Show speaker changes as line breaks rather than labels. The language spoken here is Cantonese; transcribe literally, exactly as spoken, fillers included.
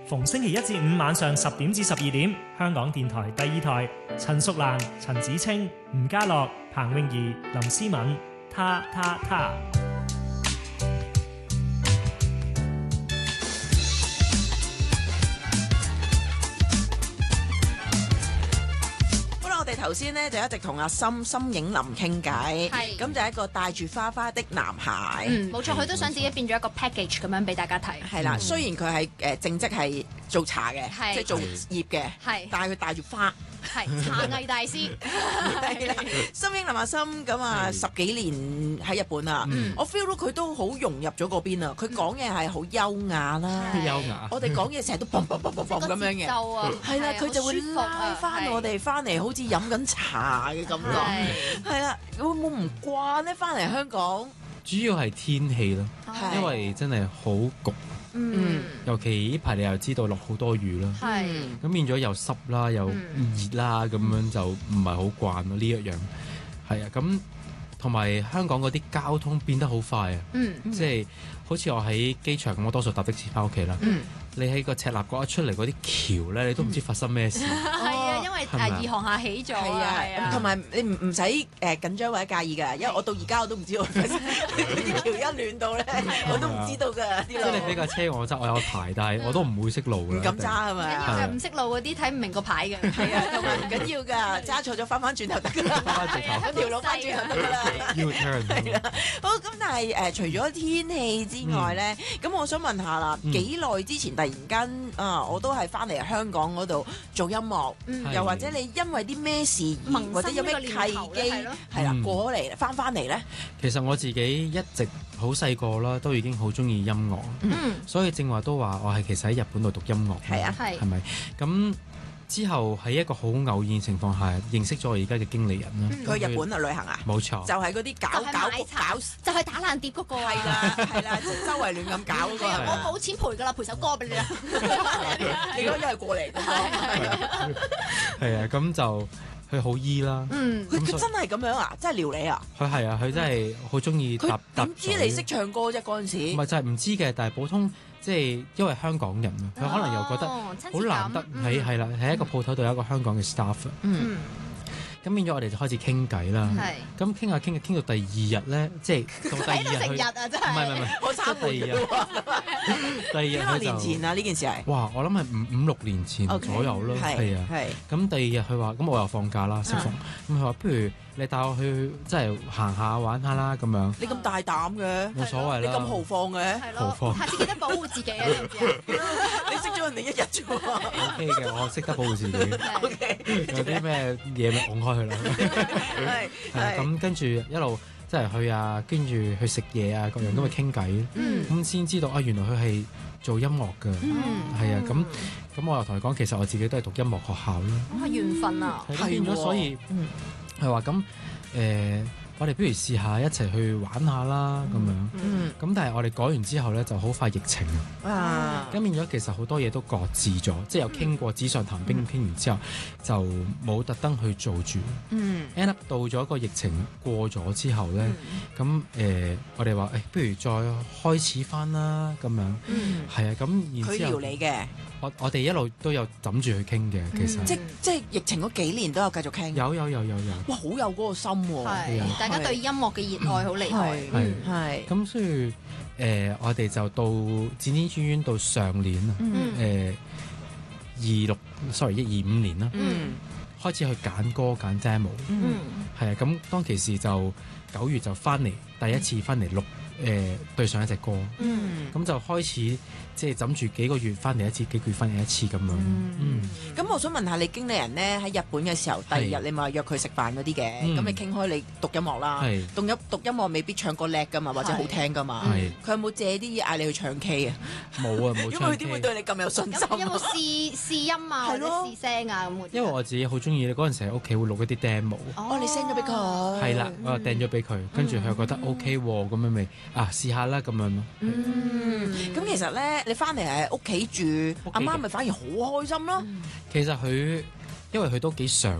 逢星期一至五晚上十點至十二點，香港電台第二台，陳淑蘭、陳子清、吳家樂、彭詠儀、林思敏，他他他。
我哋頭先咧就一直同阿森森影林傾偈，咁就係一個帶住花花的男孩。
嗯，冇錯，佢都想自己變咗一個 package 咁樣俾大家睇。
係啦，雖然佢係誒正職係做茶嘅，即係做葉嘅，但係佢帶住花。
係茶藝大師，
係啦，森影林阿森咁啊，十幾年喺日本啊，我 feel 到佢都好融入咗嗰邊啊。佢講嘢係好優雅啦，
優雅。
我哋講嘢成日都嘣嘣嘣嘣嘣咁樣嘅，係啦，佢就會拉翻我哋翻嚟，好似飲緊茶嘅感覺。係啦，會唔會唔慣咧？翻嚟香港，
主要係天氣咯，因為真係好焗。嗯，尤其呢排你又知道落好多雨啦，
係
咁變咗又濕啦，又熱啦，咁樣就唔係好慣咯呢一樣。係啊，咁同埋香港嗰啲交通變得好快啊，
嗯，
即係好似我喺機場咁，我多數搭的士翻屋企啦。
嗯，
你喺個赤鱲角一出嚟嗰啲橋咧，你都唔知發生咩事。
係啊，因為誒二航廈起咗啊，
同埋你唔唔使誒緊張或者介意㗎，因為我到而家我都唔知道嗰啲橋一亂到咧，我都唔知道㗎啲路。
即係你俾架車我揸，我有牌，但係我都唔會識路㗎。
唔敢揸係咪？
緊要嘅唔識路嗰啲睇唔明個牌嘅。
係啊，同埋唔緊要㗎，揸錯咗翻翻轉頭得㗎啦，
翻轉頭，
嗰條路翻轉頭得㗎啦。
U turn
係啦，好咁，但係誒除咗天氣之外咧，咁我想問下啦，幾耐之前突然間啊，我都係翻嚟香港嗰度做音樂，又或者你因為啲咩事或者有咩契機係啦過咗嚟翻翻嚟咧？
其實我自己一直好細個啦，都已經好中意音樂，所以正話都話我係其實喺日本度讀音樂，
係啊，
係咪咁？之後喺一個好偶然情況下認識咗我而家嘅經理人啦。
佢去日本啊旅行啊？
冇錯，
就係嗰啲搞搞搞，
就係打爛碟嗰個啊！
係啦係啦，周圍亂咁搞嗰個。
我冇錢賠㗎啦，賠首歌俾你啦。
你嗰日係過嚟㗎嘛？
係啊，咁就佢好醫啦。
嗯，佢真係咁樣啊？真係撩你啊？
佢係啊，佢真係好中意搭搭。
點知你識唱歌啫？嗰陣時
唔係就係唔知嘅，但係普通。即係因為香港人啊，佢可能又覺得好難得喺係啦，喺一個鋪頭度有一個香港嘅 staff。嗯，咁變咗我哋就開始傾偈啦。係，咁傾下傾下傾到第二日咧，即係到第二日去。
日啊，真係。
唔係唔係唔係，
我三個月喎。
第二日。幾多
年前啊？呢件事係。
哇！我諗係五五六年前左右咯。係啊。係。咁第二日佢話，咁我又放假啦，適逢。咁佢話不如。你帶我去即係行下玩下啦咁樣。
你咁大膽嘅，
冇所謂啦。
你咁豪放嘅，
豪放。
下次記得保護自己啊！知唔知啊？
你識咗人哋一日啫喎。
O K 嘅，我識得保護自己。
O K。
有啲咩嘢咪拱開佢啦。
係
係。咁跟住一路即係去啊，跟住去食嘢啊，各樣都會傾偈。嗯。咁先知道啊，原來佢係做音樂㗎。嗯。係啊，咁咁我又同佢講，其實我自己都係讀音樂學校啦。
咁係緣分啊。
係變咗，所以。嗯。係話咁誒，我哋不如試下一齊去玩下啦咁樣。嗯。咁但係我哋改完之後咧，就好快疫情啊。咁變咗其實好多嘢都擱置咗，即係有傾過紙上談兵傾完之後，就冇特登去做住。嗯。end up 到咗個疫情過咗之後咧，咁誒我哋話誒，不如再開始翻啦咁樣。嗯。係啊，咁然之後。
佢撩你嘅。
我我哋一路都有諗住去傾嘅，其實、嗯、
即即係疫情嗰幾年都有繼續傾。
有有有有有。哇，
好有嗰個心喎、啊！
係，大家對音樂嘅熱愛好厲害。
係
係。
咁所以誒、呃，我哋就到輾轉轉轉到上年啊，誒二六，sorry 一二五年啦。嗯。開始去揀歌揀 demo。嗯。係啊，咁當其時就九月就翻嚟，第一次翻嚟錄。誒、呃、對上一隻歌，咁、嗯、就開始即係諗住幾個月翻嚟一次，幾個月翻嚟一次咁樣。咁、
嗯嗯、我想問下你經理人咧，喺日本嘅時候，第二日你咪約佢食飯嗰啲嘅，咁、嗯、你傾開你讀音樂啦，讀音讀音樂未必唱歌叻噶嘛，或者好聽噶嘛，佢有冇借啲嘢嗌你去唱 K 啊？
冇啊，冇唱 K。因為佢
點會對你咁有信心？
有冇試試音啊，或者試聲啊咁？
因為我自己好中意，嗰陣時喺屋企會錄一啲 demo。
哦，你 send 咗俾佢？係
啦，我又掟咗俾佢，跟住佢又覺得 OK 喎，咁樣咪啊試下啦咁樣咯。
嗯，咁其實咧，你翻嚟喺屋企住，阿媽咪反而好開心咯。
其實佢因為佢都幾常